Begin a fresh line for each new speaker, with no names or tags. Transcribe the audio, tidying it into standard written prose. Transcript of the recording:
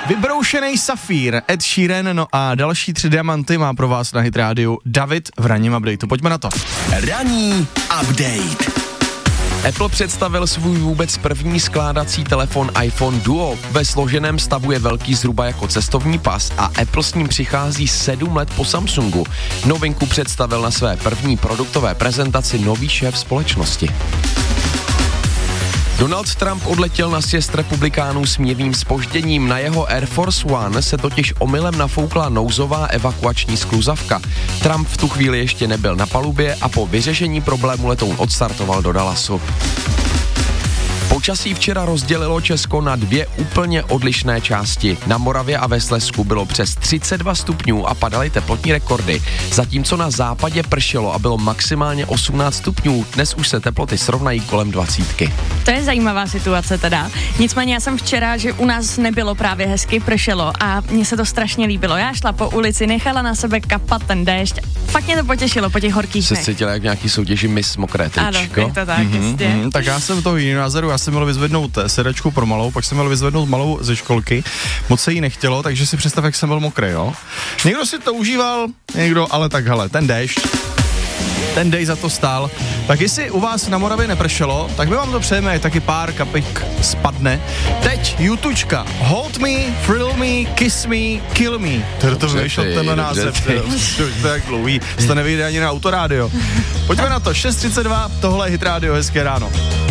Vybroušený safír, Ed Sheeran, no a další 3 diamanty má pro vás na Hit rádiu David v ranním updateu. Pojďme na to.
Ranní update. Apple představil svůj vůbec první skládací telefon iPhone Duo. Ve složeném stavu je velký zhruba jako cestovní pas a Apple s ním přichází 7 let po Samsungu. Novinku představil na své první produktové prezentaci nový šéf společnosti. Donald Trump odletěl na sjezd republikánů s mírným zpožděním. Na jeho Air Force One se totiž omylem nafoukla nouzová evakuační skluzavka. Trump v tu chvíli ještě nebyl na palubě a po vyřešení problému letoun odstartoval do Dallasu. Počasí včera rozdělilo Česko na 2 úplně odlišné části. Na Moravě a ve Slezsku bylo přes 32 stupňů a padaly teplotní rekordy, zatímco na západě pršelo a bylo maximálně 18 stupňů. Dnes už se teploty srovnají kolem 20.
To je zajímavá situace teda. Nicméně já jsem včera, že u nás nebylo právě hezky, pršelo a mně se to strašně líbilo. Já šla po ulici, nechala na sebe kapat ten déšť. Fakt mě to potěšilo po těch horkých dnech.
Se cítila jak v nějaký soutěži Miss Mokré tričko.
Ano, je to tak, jistě.
Tak já jsem toho jiného názoru, já jsem měl vyzvednout sedačku pro malou, pak jsem měl vyzvednout malou ze školky. Moc se jí nechtělo, takže si představ, jak jsem byl mokrý, jo. Někdo si to užíval, někdo, ale tak hele, ten déšť, ten dej za to stál. Tak jestli u vás na Moravě nepršelo, tak my vám to přejeme, taky pár kapik spadne. Teď YouTučka. Hold me, thrill me, kiss me, kill me. To vyšlo tenhle název. To je tak dlouhý. To nevyjde ani na autorádio. Pojďme na to. 6:32, tohle je Hit rádio, hezké ráno.